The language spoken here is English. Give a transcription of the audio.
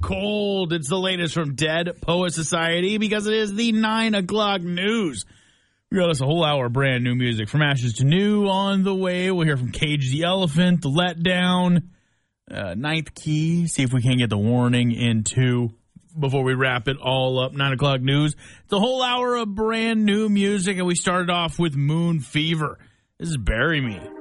Cold. It's the latest from Dead Poet Society because it is the 9 o'clock news. We got us a whole hour of brand new music. From Ashes to New on the way. We'll hear from Cage the Elephant, The Letdown, Ninth Key. See if we can get the Warning in too before we wrap it all up. 9 o'clock news. It's a whole hour of brand new music, and we started off with Moon Fever. This is Bury Me.